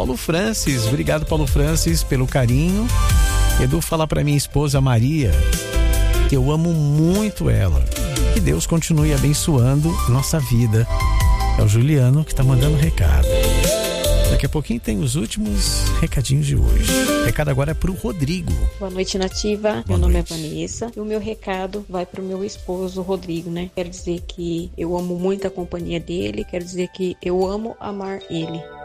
Paulo Francis, obrigado Paulo Francis pelo carinho. Edu, fala para minha esposa Maria que eu amo muito ela. Que Deus continue abençoando nossa vida. É o Juliano que tá mandando recado. Daqui a pouquinho tem os últimos recadinhos de hoje. O recado agora é pro Rodrigo. Boa noite, Nativa. Meu nome é Vanessa. E o meu recado vai pro meu esposo, Rodrigo, né? Quero dizer que eu amo muito a companhia dele. Quero dizer que eu amo amar ele.